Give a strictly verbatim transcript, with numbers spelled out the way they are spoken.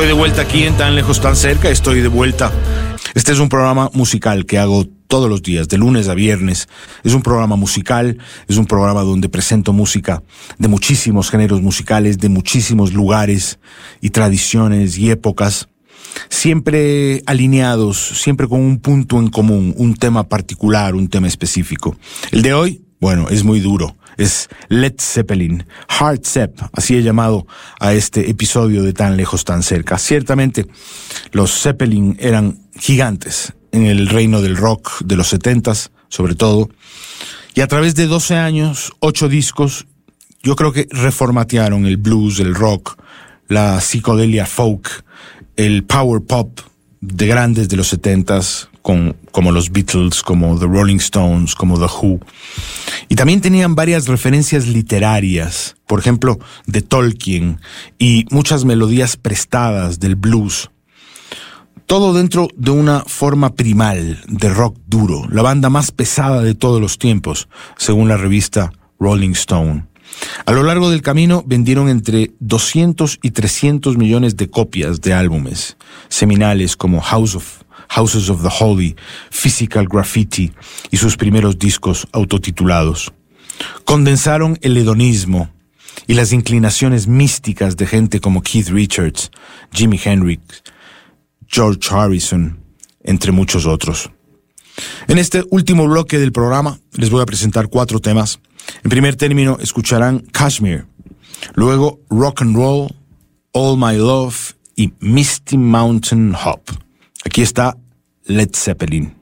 Estoy de vuelta aquí en Tan Lejos, Tan Cerca. Estoy de vuelta. Este es un programa musical que hago todos los días, de lunes a viernes. Es un programa musical, es un programa donde presento música de muchísimos géneros musicales, de muchísimos lugares y tradiciones y épocas, siempre alineados, siempre con un punto en común, un tema particular, un tema específico. El de hoy, bueno, es muy duro. Es Led Zeppelin, Hard Zepp, así he llamado a este episodio de Tan Lejos, Tan Cerca. Ciertamente, los Zeppelin eran gigantes en el reino del rock de los setentas, sobre todo. Y a través de doce años, ocho discos, yo creo que reformatearon el blues, el rock, la psicodelia folk, el power pop de grandes de los setentas, con, como los Beatles, como The Rolling Stones, como The Who. Y también tenían varias referencias literarias, por ejemplo, de Tolkien, y muchas melodías prestadas del blues. Todo dentro de una forma primal de rock duro, la banda más pesada de todos los tiempos, según la revista Rolling Stone. A lo largo del camino vendieron entre doscientos y trescientos millones de copias de álbumes seminales como House of, Houses of the Holy, Physical Graffiti y sus primeros discos autotitulados. Condensaron el hedonismo y las inclinaciones místicas de gente como Keith Richards, Jimi Hendrix, George Harrison, entre muchos otros. En este último bloque del programa les voy a presentar cuatro temas. En primer término escucharán Kashmir, luego Rock and Roll, All My Love y Misty Mountain Hop. Aquí está Led Zeppelin.